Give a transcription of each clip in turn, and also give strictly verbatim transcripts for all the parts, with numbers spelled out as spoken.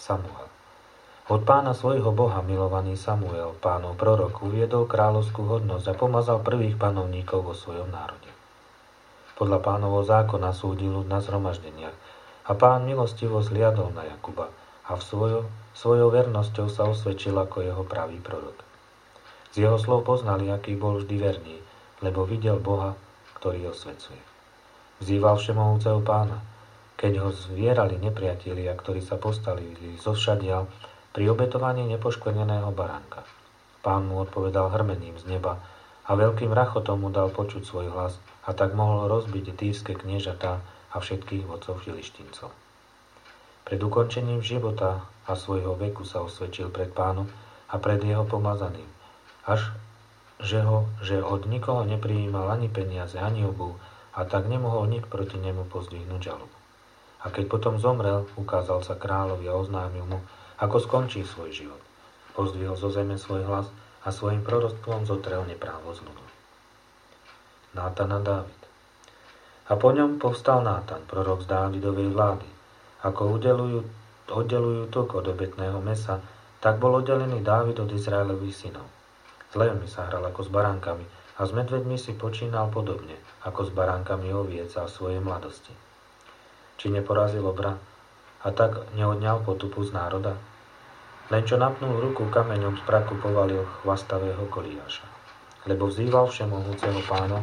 Samuel. Od Pána svojho Boha milovaný Samuel, Pánov prorok, uviedol kráľovskú hodnosť a pomazal prvých panovníkov vo svojom národe. Podľa Pánovho zákona súdil ľud na zhromaždeniach a Pán milostivo zliadol na Jakuba a v svojo, svojou vernosťou sa osvedčil ako jeho pravý prorok. Z jeho slov poznali, aký bol vždy verný, lebo videl Boha, ktorý osvecuje. Vzýval všemohúceho Pána, keď ho zvierali nepriatelia, ktorí sa postavili zovšadiaľ pri obetovaní nepoškvrneného baránka. Pán mu odpovedal hrmením z neba a veľkým rachotom mu dal počuť svoj hlas a tak mohol rozbiť týrske kniežatá a všetkých vodcov filištíncov. Pred ukončením života a svojho veku sa osvedčil pred Pánom a pred jeho pomazaným, až že, ho, že od nikoho neprijímal ani peniaze, ani obuv a tak nemohol nik proti nemu pozdvihnúť žalobu. A keď potom zomrel, ukázal sa kráľovi a oznámil mu, ako skončí svoj život. Pozdvihol zo zeme svoj hlas a svojim proroctvom zotrel neprávo z ľudu. Nátan a Dávid. A po ňom povstal Nátan, prorok z Dávidovej vlády. Ako udelujú, oddelujú tuk od obetného mesa, tak bol oddelený Dávid od Izraelových synov. S levmi sa hral ako s baránkami a s medveďmi si počínal podobne, ako s baránkami oviec a svojej mladosti. Či neporazil obra a tak neodňal potupu z národa? Len čo napnul ruku kameňom z praku povalil chvastavého Goliáša. Lebo vzýval všemohúceho Pána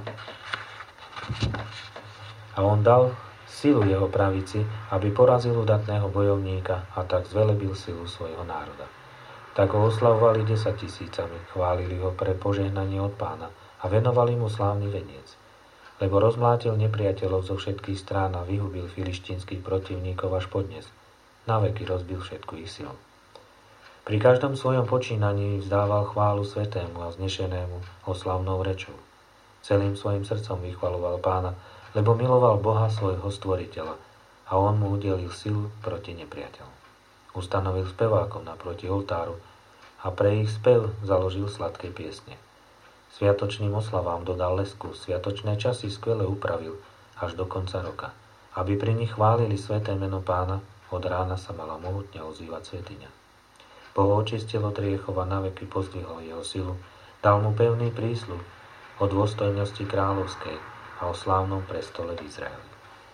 a on dal silu jeho pravici, aby porazil udatného bojovníka a tak zvelebil silu svojho národa. Tak ho oslavovali desaťtisícami, chválili ho pre požehnanie od Pána a venovali mu slávny veniec. Lebo rozmlátil nepriateľov zo všetkých strán a vyhubil filištínskych protivníkov až podnes. Naveky rozbil všetku ich silu. Pri každom svojom počínaní vzdával chválu svetému a znešenému oslavnou rečou. Celým svojim srdcom vychvaľoval Pána, lebo miloval Boha svojho stvoriteľa a on mu udelil silu proti nepriateľom. Ustanovil spevákov naproti oltáru a pre ich spev založil sladké piesne. Sviatočným oslavám dodal lesku, sviatočné časy skvele upravil až do konca roka. Aby pri nich chválili sväté meno Pána, od rána sa mala mohutne ozývať svätyňa. Boh ho očistil od hriechov a naveky pozdvihol jeho silu, dal mu pevný prísľub o dôstojnosti kráľovskej a o slávnom prestole v Izraeli.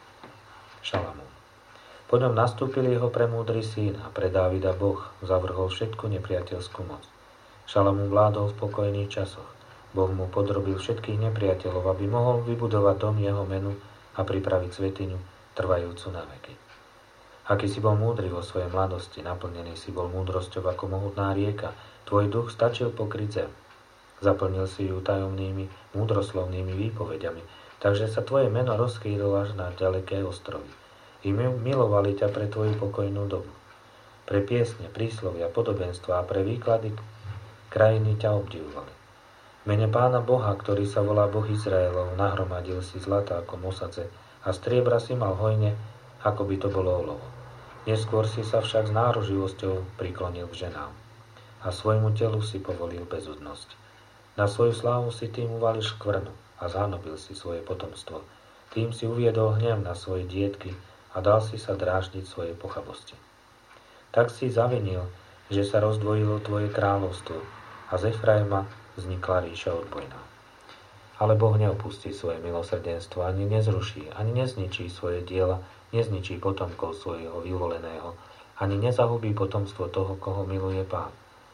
Šalamún. Po ňom nastúpil jeho premúdry syn a pre Dávida Boh zavrhol všetku nepriateľskú moc. Šalamún vládol v pokojných časoch. Boh mu podrobil všetkých nepriateľov, aby mohol vybudovať dom jeho menu a pripraviť svätyňu, trvajúcu na veky. Aký si bol múdry vo svojej mladosti, naplnený si bol múdrosťou ako mohutná rieka, tvoj duch stačil pokryť zem. Zaplnil si ju tajomnými, múdroslovnými výpovediami, takže sa tvoje meno rozchýlilo až na ďaleké ostrovy. I milovali ťa pre tvoju pokojnú dobu. Pre piesne, príslovia, podobenstva a pre výklady krajiny ťa obdivovali. V mene Pána Boha, ktorý sa volá Boh Izraelov, nahromadil si zlata ako mosace a striebra si mal hojne, ako by to bolo olovo. Neskôr si sa však s náruživosťou priklonil k ženám a svojmu telu si povolil bezúdnosť. Na svoju slávu si tým uvalil škvrnu a zhanobil si svoje potomstvo. Tým si uviedol hnev na svoje dietky a dal si sa dráždiť svoje pochabosti. Tak si zavinil, že sa rozdvojilo tvoje kráľovstvo a z Efraima vznikla ríša odbojná. Ale Boh neopustí svoje milosrdenstvo, ani nezruší, ani nezničí svoje diela, nezničí potomkov svojho vyvoleného, ani nezahubí potomstvo toho, koho miluje Pán.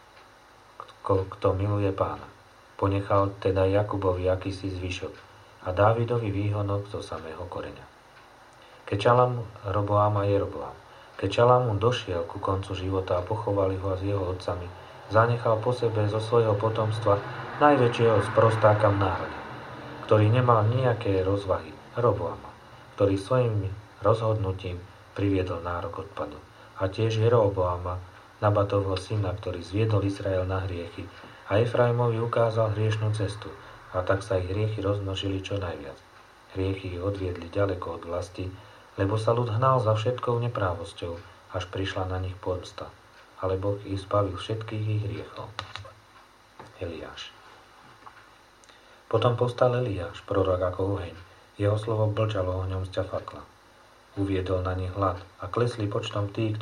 Kto, kto miluje Pána. Ponechal teda Jakubovi akýsi zvyšok a Dávidovi výhonok zo samého koreňa. Keď Šalamún, Roboám a Jeroboám, keď Šalamún došiel ku koncu života a pochovali ho s jeho otcami, zanechal po sebe zo svojho potomstva najväčšieho sprostáka v národe, ktorý nemal nejaké rozvahy, Roboama, ktorý svojim rozhodnutím priviedol nárok odpadu. A tiež Jeroboama, Nabatovho syna, ktorý zviedol Izrael na hriechy a Efraimovi ukázal hriešnú cestu a tak sa ich hriechy rozmnožili čo najviac. Hriechy ich odviedli ďaleko od vlasti, lebo sa ľud hnal za všetkou neprávosťou, až prišla na nich pomsta. Ale Boh ich zbavil všetkých ich hriechov. Eliáš. Potom povstal Eliáš, prorok ako oheň. Jeho slovo blčalo ohňom z ťafakla. Uviedol na nich hlad a klesli počtom tí,